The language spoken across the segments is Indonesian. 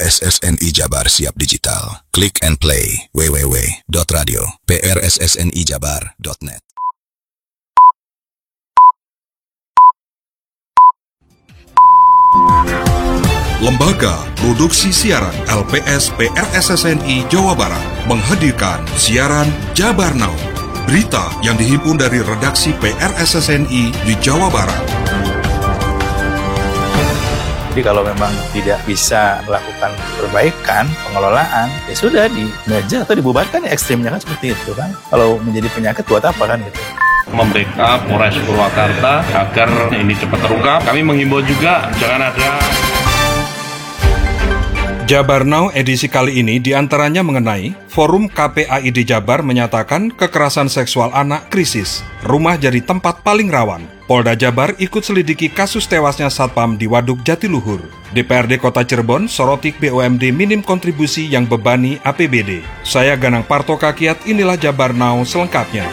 PRSSNI Jabar Siap Digital. Click and play www.radio.prssnijabar.net. Lembaga Produksi Siaran LPS PRSSNI Jawa Barat menghadirkan siaran Jabar Now, berita yang dihimpun dari redaksi PRSSNI di Jawa Barat. Jadi kalau memang tidak bisa melakukan perbaikan, pengelolaan, ya sudah dimeja atau dibubarkan, ya ekstrimnya kan seperti itu kan. Kalau menjadi penyakit buat apa kan gitu. Membackup Polres Purwakarta agar ini cepat terungkap. Kami menghimbau juga jangan ada. Jabar Now edisi kali ini diantaranya mengenai Forum KPAID Jabar menyatakan kekerasan seksual anak krisis, rumah jadi tempat paling rawan. Polda Jabar ikut selidiki kasus tewasnya Satpam di Waduk Jatiluhur. DPRD Kota Cirebon soroti BUMD minim kontribusi yang bebani APBD. Saya Ganang Parto Kakiat, inilah Jabar Now selengkapnya.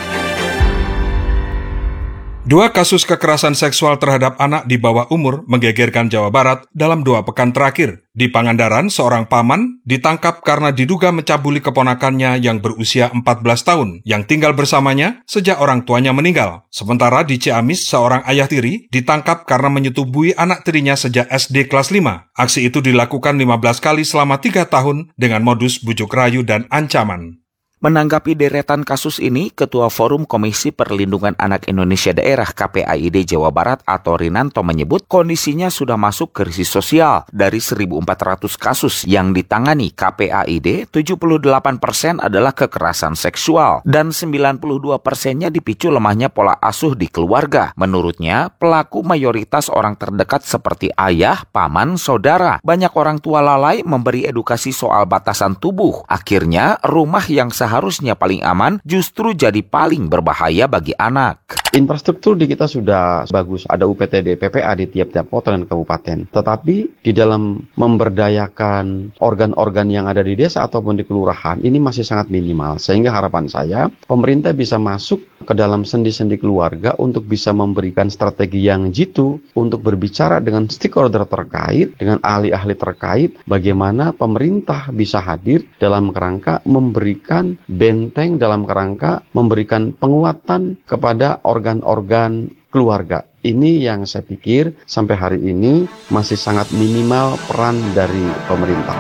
2 kasus kekerasan seksual terhadap anak di bawah umur menggegerkan Jawa Barat dalam 2 pekan terakhir. Di Pangandaran, seorang paman ditangkap karena diduga mencabuli keponakannya yang berusia 14 tahun, yang tinggal bersamanya sejak orang tuanya meninggal. Sementara di Ciamis, seorang ayah tiri ditangkap karena menyetubui anak tirinya sejak SD kelas 5. Aksi itu dilakukan 15 kali selama 3 tahun dengan modus bujuk rayu dan ancaman. Menanggapi deretan kasus ini, Ketua Forum Komisi Perlindungan Anak Indonesia Daerah KPAID Jawa Barat atau Rinanto menyebut kondisinya sudah masuk krisis sosial. Dari 1.400 kasus yang ditangani KPAID, 78% adalah kekerasan seksual dan 92%-nya dipicu lemahnya pola asuh di keluarga. Menurutnya, pelaku mayoritas orang terdekat seperti ayah, paman, saudara. Banyak orang tua lalai memberi edukasi soal batasan tubuh. Akhirnya, rumah yang seharusnya paling aman justru jadi paling berbahaya bagi anak. Infrastruktur di kita sudah bagus, ada UPTD, PPA di tiap-tiap kota dan kabupaten. Tetapi di dalam memberdayakan organ-organ yang ada di desa ataupun di kelurahan, ini masih sangat minimal. Sehingga harapan saya, pemerintah bisa masuk ke dalam sendi-sendi keluarga untuk bisa memberikan strategi yang jitu untuk berbicara dengan stakeholder terkait, dengan ahli-ahli terkait, bagaimana pemerintah bisa hadir dalam kerangka memberikan benteng, dalam kerangka memberikan penguatan kepada organ-organ keluarga. Ini yang saya pikir sampai hari ini masih sangat minimal peran dari pemerintah.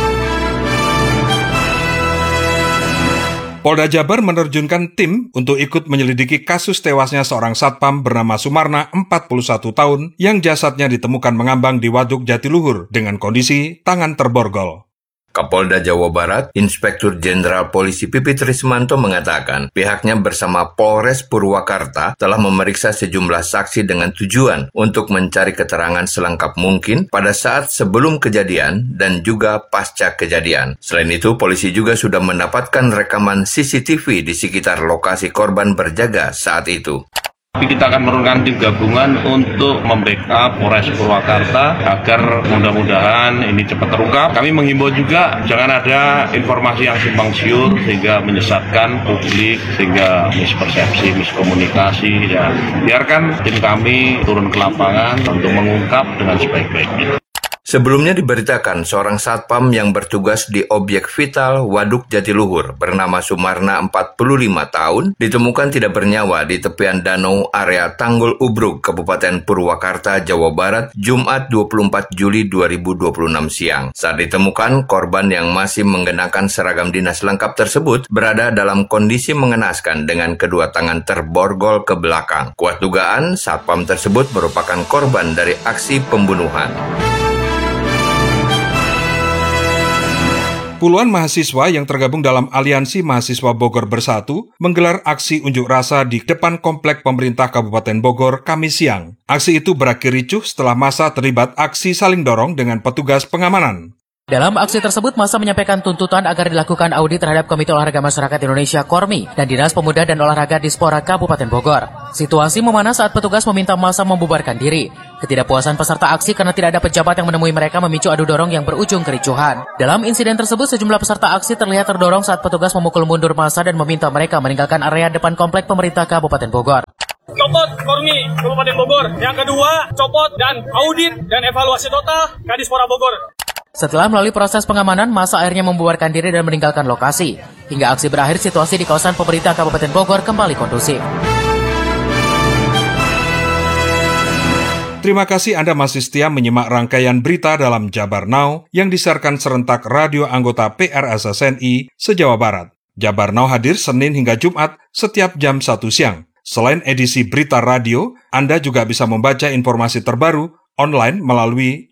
Polda Jabar menerjunkan tim untuk ikut menyelidiki kasus tewasnya seorang satpam bernama Sumarna, 41 tahun, yang jasadnya ditemukan mengambang di Waduk Jatiluhur dengan kondisi tangan terborgol. Kapolda Jawa Barat, Inspektur Jenderal Polisi Pipit Rismanto mengatakan pihaknya bersama Polres Purwakarta telah memeriksa sejumlah saksi dengan tujuan untuk mencari keterangan selengkap mungkin pada saat sebelum kejadian dan juga pasca kejadian. Selain itu, polisi juga sudah mendapatkan rekaman CCTV di sekitar lokasi korban berjaga saat itu. Tapi kita akan menurunkan tim gabungan untuk membackup Polres Purwakarta agar mudah-mudahan ini cepat terungkap. Kami menghimbau juga jangan ada informasi yang simpang siur sehingga menyesatkan publik, sehingga mispersepsi, miskomunikasi, dan biarkan tim kami turun ke lapangan untuk mengungkap dengan sebaik-baiknya. Sebelumnya diberitakan seorang satpam yang bertugas di objek vital Waduk Jatiluhur bernama Sumarna, 45 tahun, ditemukan tidak bernyawa di tepian danau area Tanggul Ubruk, Kabupaten Purwakarta, Jawa Barat, Jumat 24 Juli 2026 siang. Saat ditemukan, korban yang masih mengenakan seragam dinas lengkap tersebut berada dalam kondisi mengenaskan dengan kedua tangan terborgol ke belakang. Kuat dugaan, satpam tersebut merupakan korban dari aksi pembunuhan. Puluhan mahasiswa yang tergabung dalam Aliansi Mahasiswa Bogor Bersatu menggelar aksi unjuk rasa di depan Komplek Pemerintah Kabupaten Bogor Kamis siang. Aksi itu berakhir ricuh setelah massa terlibat aksi saling dorong dengan petugas pengamanan. Dalam aksi tersebut, massa menyampaikan tuntutan agar dilakukan audit terhadap Komite Olahraga Masyarakat Indonesia (KORMI) dan Dinas Pemuda dan Olahraga Dispora Kabupaten Bogor. Situasi memanas saat petugas meminta massa membubarkan diri. Ketidakpuasan peserta aksi karena tidak ada pejabat yang menemui mereka memicu adu dorong yang berujung kericuhan. Dalam insiden tersebut, sejumlah peserta aksi terlihat terdorong saat petugas memukul mundur massa dan meminta mereka meninggalkan area depan Komplek Pemerintah Kabupaten Bogor. Copot KORMI Kabupaten Bogor. Yang kedua, copot dan audit dan evaluasi total Kadispora Bogor. Setelah melalui proses pengamanan, massa akhirnya membubarkan diri dan meninggalkan lokasi. Hingga aksi berakhir, situasi di kawasan pemerintah Kabupaten Bogor kembali kondusif. Terima kasih Anda masih setia menyimak rangkaian berita dalam Jabar Now yang disiarkan serentak radio anggota PRSSNI se-Jawa Barat. Jabar Now hadir Senin hingga Jumat setiap jam 1 siang. Selain edisi berita radio, Anda juga bisa membaca informasi terbaru online melalui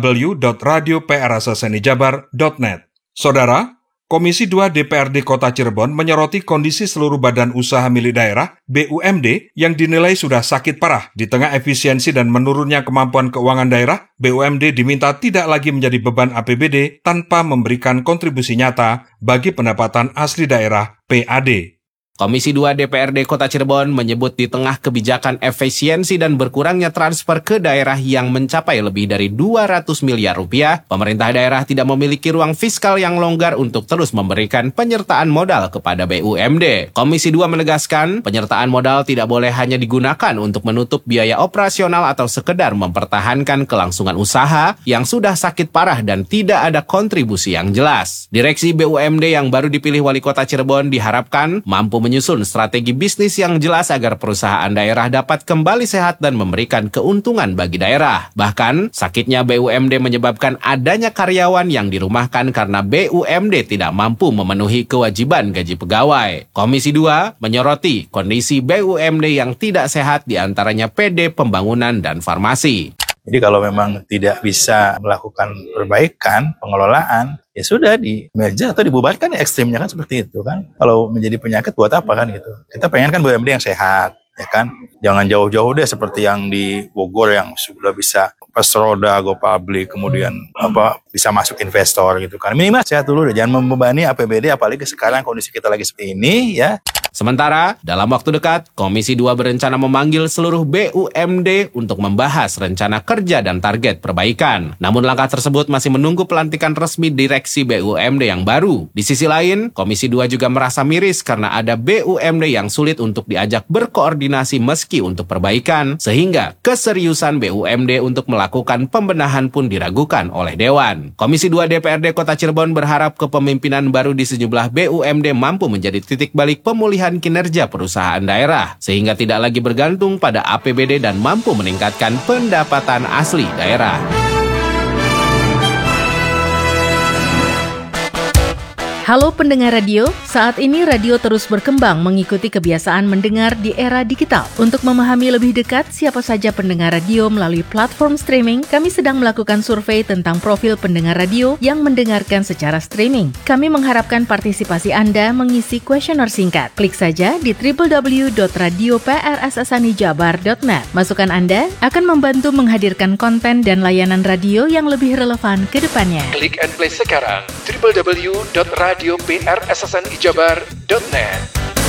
www.radioprssnijabar.net. Saudara, Komisi 2 DPRD Kota Cirebon menyoroti kondisi seluruh badan usaha milik daerah BUMD yang dinilai sudah sakit parah. Di tengah efisiensi dan menurunnya kemampuan keuangan daerah, BUMD diminta tidak lagi menjadi beban APBD tanpa memberikan kontribusi nyata bagi pendapatan asli daerah PAD. Komisi 2 DPRD Kota Cirebon menyebut di tengah kebijakan efisiensi dan berkurangnya transfer ke daerah yang mencapai lebih dari 200 miliar rupiah, pemerintah daerah tidak memiliki ruang fiskal yang longgar untuk terus memberikan penyertaan modal kepada BUMD. Komisi 2 menegaskan, penyertaan modal tidak boleh hanya digunakan untuk menutup biaya operasional atau sekedar mempertahankan kelangsungan usaha yang sudah sakit parah dan tidak ada kontribusi yang jelas. Direksi BUMD yang baru dipilih Wali Kota Cirebon diharapkan mampu menyusun strategi bisnis yang jelas agar perusahaan daerah dapat kembali sehat dan memberikan keuntungan bagi daerah. Bahkan, sakitnya BUMD menyebabkan adanya karyawan yang dirumahkan karena BUMD tidak mampu memenuhi kewajiban gaji pegawai. Komisi 2 menyoroti kondisi BUMD yang tidak sehat diantaranya PD, pembangunan, dan farmasi. Jadi kalau memang tidak bisa melakukan perbaikan, pengelolaan, ya sudah di merger atau dibubarkan, ya ekstrimnya kan seperti itu kan. Kalau menjadi penyakit buat apa kan gitu. Kita pengen kan BUMD yang sehat, ya kan. Jangan jauh-jauh deh seperti yang di Bogor yang sudah bisa pas roda, go public, kemudian bisa masuk investor gitu kan. Minimal sehat dulu deh, jangan membebani APBD apalagi sekarang kondisi kita lagi seperti ini ya. Sementara, dalam waktu dekat, Komisi 2 berencana memanggil seluruh BUMD untuk membahas rencana kerja dan target perbaikan. Namun langkah tersebut masih menunggu pelantikan resmi direksi BUMD yang baru. Di sisi lain, Komisi 2 juga merasa miris karena ada BUMD yang sulit untuk diajak berkoordinasi meski untuk perbaikan, sehingga keseriusan BUMD untuk melakukan pembenahan pun diragukan oleh Dewan. Komisi 2 DPRD Kota Cirebon berharap kepemimpinan baru di sejumlah BUMD mampu menjadi titik balik pemulihan kinerja perusahaan daerah, sehingga tidak lagi bergantung pada APBD dan mampu meningkatkan pendapatan asli daerah. Halo pendengar radio, saat ini radio terus berkembang mengikuti kebiasaan mendengar di era digital. Untuk memahami lebih dekat siapa saja pendengar radio melalui platform streaming, kami sedang melakukan survei tentang profil pendengar radio yang mendengarkan secara streaming. Kami mengharapkan partisipasi Anda mengisi kuesioner singkat. Klik saja di www.radioprssnijabar.net. Masukan Anda akan membantu menghadirkan konten dan layanan radio yang lebih relevan ke depannya. Klik and play sekarang www.radioprssnijabar.net.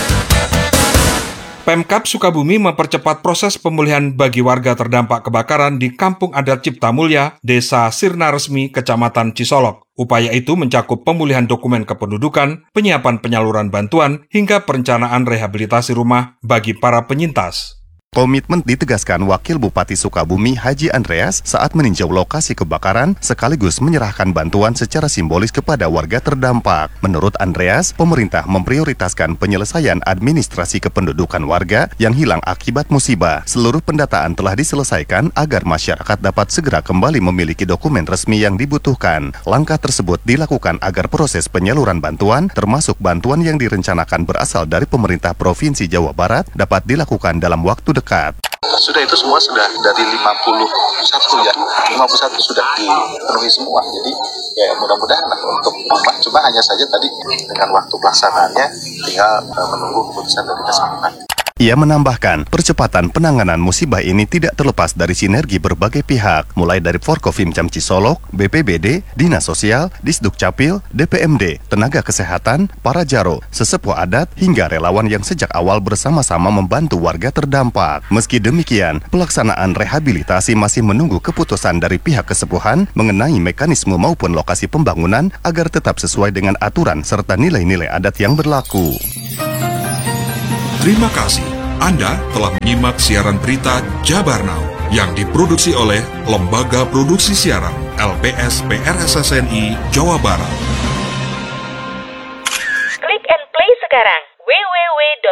Pemkab Sukabumi mempercepat proses pemulihan bagi warga terdampak kebakaran di Kampung Adat Cipta Mulya, Desa Sirna Resmi, Kecamatan Cisolok. Upaya itu mencakup pemulihan dokumen kependudukan, penyiapan penyaluran bantuan, hingga perencanaan rehabilitasi rumah bagi para penyintas. Komitmen ditegaskan Wakil Bupati Sukabumi Haji Andreas saat meninjau lokasi kebakaran sekaligus menyerahkan bantuan secara simbolis kepada warga terdampak. Menurut Andreas, pemerintah memprioritaskan penyelesaian administrasi kependudukan warga yang hilang akibat musibah. Seluruh pendataan telah diselesaikan agar masyarakat dapat segera kembali memiliki dokumen resmi yang dibutuhkan. Langkah tersebut dilakukan agar proses penyaluran bantuan, termasuk bantuan yang direncanakan berasal dari pemerintah Provinsi Jawa Barat, dapat dilakukan dalam waktu dekat. Sudah itu semua sudah dari 51 ya, 51 sudah dipenuhi semua. Jadi ya mudah-mudahan untuk rumah, cuma hanya saja tadi dengan waktu pelaksanaannya tinggal menunggu keputusan dari Kesampan. Ia menambahkan, percepatan penanganan musibah ini tidak terlepas dari sinergi berbagai pihak, mulai dari Forkofimcam Cisolok, BPBD, Dinas Sosial, Disduk Capil, DPMD, tenaga kesehatan, para jaro, sesepuh adat, hingga relawan yang sejak awal bersama-sama membantu warga terdampak. Meski demikian, pelaksanaan rehabilitasi masih menunggu keputusan dari pihak kesepuhan mengenai mekanisme maupun lokasi pembangunan agar tetap sesuai dengan aturan serta nilai-nilai adat yang berlaku. Terima kasih. Anda telah menyimak siaran berita Jabar Now. yang diproduksi oleh Lembaga Produksi Siaran LPS PRSSNI Jawa Barat. Klik and play sekarang. www